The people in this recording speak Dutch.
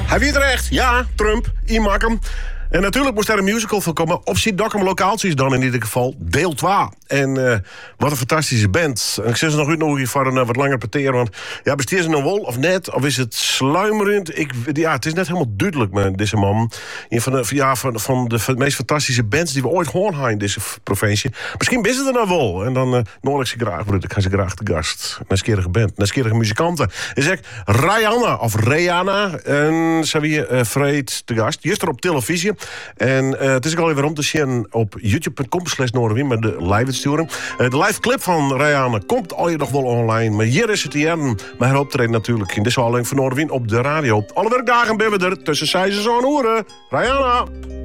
Hij weet er echt. Ja, Trump, I-mak hem. En natuurlijk moest er een musical van komen. Op Sint-Dokkum locaties dan in ieder geval. Deel 2. En wat een fantastische band. En ik zet ze nog uitnodigen voor een wat langer parteren. Want ja, besteed ze nou wel of net? Of is het sluimerend? Het is net helemaal duidelijk met deze man. Een van de meest fantastische bands die we ooit horen hebben in deze provincie. Misschien is het er nou wel. En dan nodig ik ze graag. Ik ga ze graag te gast. Neskerige band. Neskerige muzikanten. En zeg Rihanna of Rihanna. En ze weer vreed te gast. Juist er op televisie. En het is ook alweer om te zien op youtube.com/Noorderwind met de live sturen. De live clip van Rihanna komt al je nog wel online. Maar hier is het hier. Maar haar optreden natuurlijk in deze aflevering van Noorderwind op de radio. Alle werkdagen ben we er tussen 6 en zo'n uur. Rihanna!